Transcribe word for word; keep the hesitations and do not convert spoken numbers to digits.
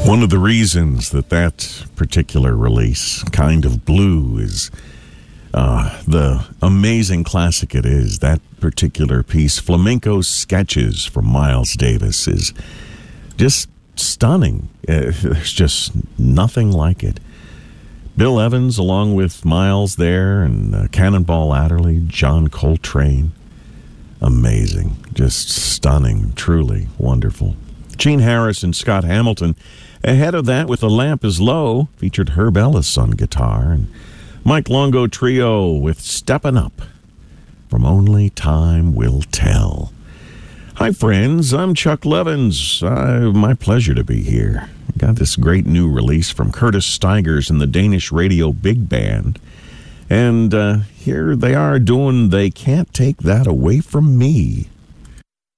One of the reasons that that particular release, Kind of Blue, is uh, the amazing classic it is, that particular piece, Flamenco Sketches from Miles Davis, is just stunning. Uh, there's just nothing like it. Bill Evans, along with Miles there, and uh, Cannonball Adderley, John Coltrane. Amazing. Just stunning. Truly wonderful. Gene Harris and Scott Hamilton. Ahead of that, with The Lamp is Low, featured Herb Ellis on guitar, and Mike Longo Trio with Steppin' Up from Only Time Will Tell. Hi, friends. I'm Chuck Levins. Uh, my pleasure to be here. Got this great new release from Curtis Stigers and the Danish Radio Big Band. And uh, here they are doing They Can't Take That Away From Me.